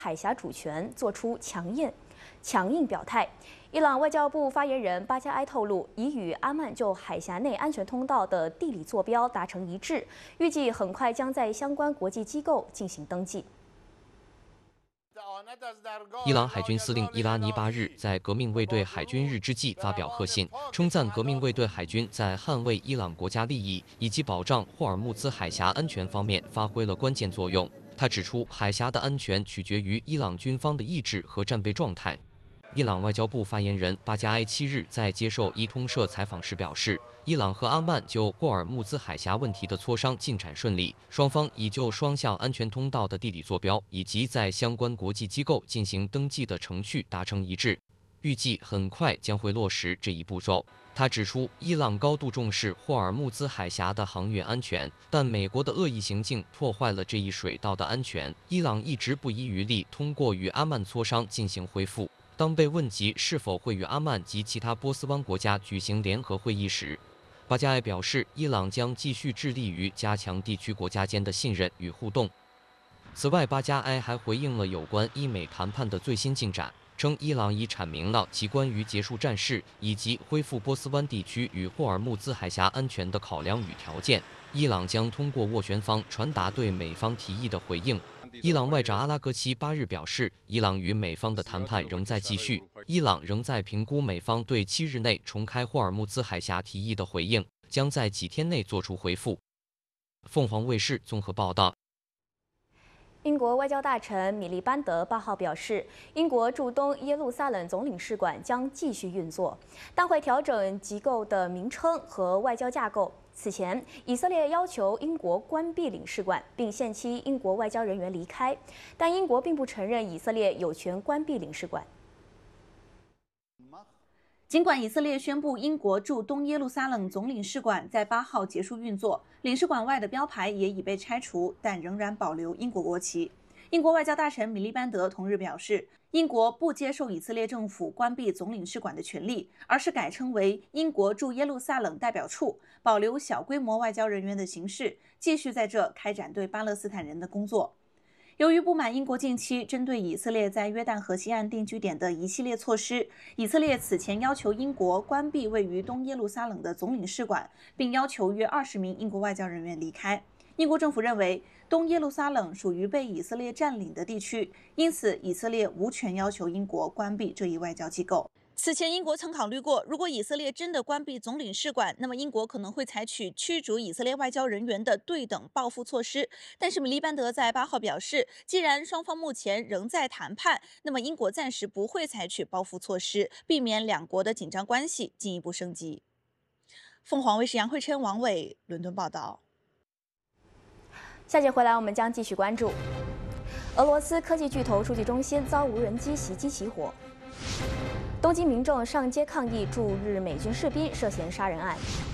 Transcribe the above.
海峡主权作出强硬表态。伊朗外交部发言人巴加埃透露，已与阿曼就海峡内安全通道的地理坐标达成一致，预计很快将在相关国际机构进行登记。 伊朗海军司令伊拉尼8日在革命卫队海军日之际发表贺信，称赞革命卫队海军在捍卫伊朗国家利益以及保障霍尔木兹海峡安全方面发挥了关键作用。他指出，海峡的安全取决于伊朗军方的意志和战备状态。伊朗外交部发言人巴加埃7日在接受伊通社采访时表示，伊朗和阿曼就霍尔木兹海峡问题的磋商进展顺利，双方已就双向安全通道的地理坐标以及在相关国际机构进行登记的程序达成一致，预计很快将会落实这一步骤。他指出，伊朗高度重视霍尔木兹海峡的航运安全，但美国的恶意行径破坏了这一水道的安全。伊朗一直不遗余力通过与阿曼磋商进行恢复。当被问及是否会与阿曼及其他波斯湾国家举行联合会议时，巴加埃表示，伊朗将继续致力于加强地区国家间的信任与互动。此外，巴加埃还回应了有关伊美谈判的最新进展，称伊朗已阐明了其关于结束战事以及恢复波斯湾地区与霍尔木兹海峡安全的考量与条件。伊朗将通过斡旋方传达对美方提议的回应。伊朗外长阿拉格齐8日表示，伊朗与美方的谈判仍在继续，伊朗仍在评估美方对7日内重开霍尔木兹海峡提议的回应，将在几天内作出回复。凤凰卫视综合报道。 英国外交大臣米利班德8号表示，英国驻东耶路撒冷总领事馆将继续运作，但会调整机构的名称和外交架构。此前，以色列要求英国关闭领事馆，并限期英国外交人员离开，但英国并不承认以色列有权关闭领事馆。 尽管以色列宣布英国驻东耶路撒冷总领事馆在8号结束运作，领事馆外的标牌也已被拆除，但仍然保留英国国旗。英国外交大臣米利班德同日表示，英国不接受以色列政府关闭总领事馆的权利，而是改称为英国驻耶路撒冷代表处，保留小规模外交人员的形式，继续在这开展对巴勒斯坦人的工作。 由于不满英国近期针对以色列在约旦河西岸定居点的一系列措施，以色列此前要求英国关闭位于东耶路撒冷的总领事馆，并要求约20名英国外交人员离开。英国政府认为，东耶路撒冷属于被以色列占领的地区，因此以色列无权要求英国关闭这一外交机构。 此前，英国曾考虑过，如果以色列真的关闭总领事馆，那么英国可能会采取驱逐以色列外交人员的对等报复措施。但是，米利班德在8号表示，既然双方目前仍在谈判，那么英国暂时不会采取报复措施，避免两国的紧张关系进一步升级。凤凰卫视杨慧琛、王伟伦敦报道。 下节回来，我们将继续关注俄罗斯科技巨头数据中心遭无人机袭击起火。 东京民众上街抗议驻日美军士兵涉嫌杀人案。